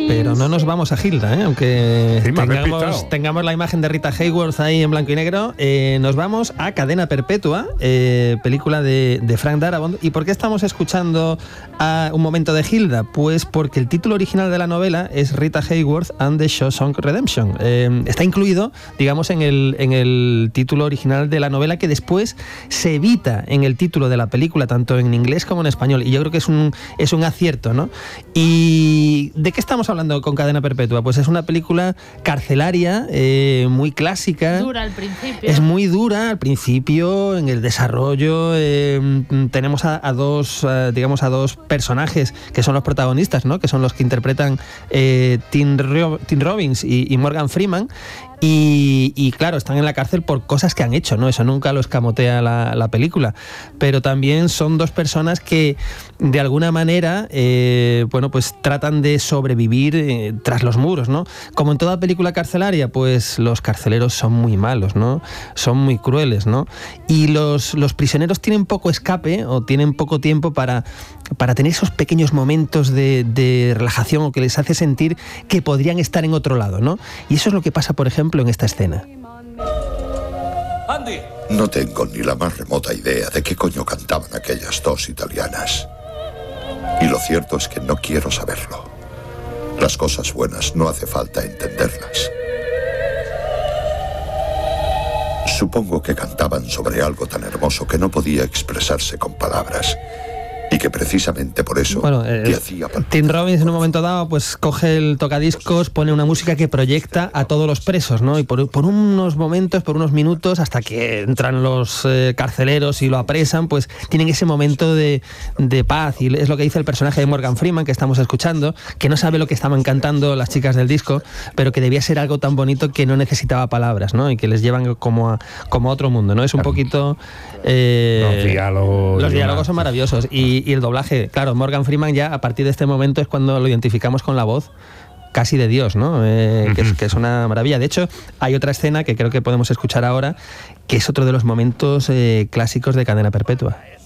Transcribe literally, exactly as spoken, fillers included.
Pero no nos vamos a Hilda, ¿eh? Aunque sí, tengamos, tengamos la imagen de Rita Hayworth ahí en blanco y negro, eh, nos vamos a Cadena Perpetua, eh, película de, de Frank Darabont. ¿Y por qué estamos escuchando a un momento de Hilda? Pues porque el título original de la novela es Rita Hayworth and the Shawshank Redemption. Eh, está incluido, digamos, en el, en el título original de la novela, que después se evita en el título de la película, tanto en inglés como en español. Y yo creo que es un, es un acierto, ¿no? ¿Y de qué estamos hablando con Cadena Perpetua? Pues es una película carcelaria, eh, muy clásica. Dura al principio. Es muy dura al principio, en el desarrollo. Eh, tenemos a, a dos, a, digamos, a dos personajes que son los protagonistas, ¿no? Que son los que interpretan eh, Tim, Ro- Tim Robbins y, y Morgan Freeman. Y, y claro, están en la cárcel por cosas que han hecho, ¿no? Eso nunca lo escamotea la, la película. Pero también son dos personas que, de alguna manera, eh, bueno, pues tratan de sobrevivir eh, tras los muros, ¿no? Como en toda película carcelaria, pues los carceleros son muy malos, ¿no? Son muy crueles, ¿no? Y los, los prisioneros tienen poco escape o tienen poco tiempo para, para tener esos pequeños momentos de, de relajación o que les hace sentir que podrían estar en otro lado, ¿no? Y eso es lo que pasa, por ejemplo, en esta escena. Andy. No tengo ni la más remota idea de qué coño cantaban aquellas dos italianas. Y lo cierto es que no quiero saberlo. Las cosas buenas no hace falta entenderlas. Supongo que cantaban sobre algo tan hermoso que no podía expresarse con palabras. Y que precisamente por eso bueno, eh, te hacía Tim Robbins en un momento dado pues coge el tocadiscos, pone una música que proyecta a todos los presos, ¿no? Y por, por unos momentos, por unos minutos, hasta que entran los eh, carceleros y lo apresan, pues tienen ese momento de, de paz. Y es lo que dice el personaje de Morgan Freeman, que estamos escuchando, que no sabe lo que estaban cantando las chicas del disco, pero que debía ser algo tan bonito que no necesitaba palabras, ¿no? Y que les llevan como a, como a otro mundo, ¿no? Es un poquito... Eh, los diálogos... Los diálogos son maravillosos. Y Y el doblaje, claro, Morgan Freeman ya a partir de este momento es cuando lo identificamos con la voz casi de Dios, ¿no? Eh, uh-huh. que, es, que es una maravilla. De hecho, hay otra escena que creo que podemos escuchar ahora, que es otro de los momentos eh, clásicos de Cadena Perpetua.